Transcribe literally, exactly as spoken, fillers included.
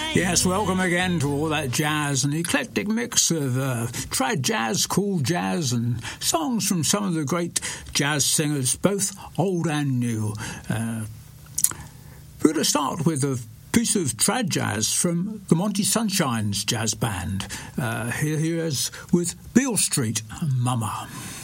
Yes, welcome again to all that jazz, an eclectic mix of uh, trad jazz, cool jazz, and songs from some of the great jazz singers, both old and new. Uh, we're going to start with a piece of trad jazz from the Monty Sunshines Jazz Band. Uh, here he is with Beale Street, Mama.